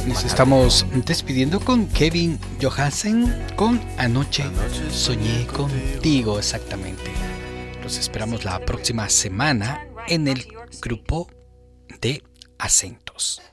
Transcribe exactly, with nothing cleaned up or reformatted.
Nos estamos despidiendo con Kevin Johansen con Anoche Soñé Contigo, exactamente. Los esperamos la próxima semana en el grupo de Acentos.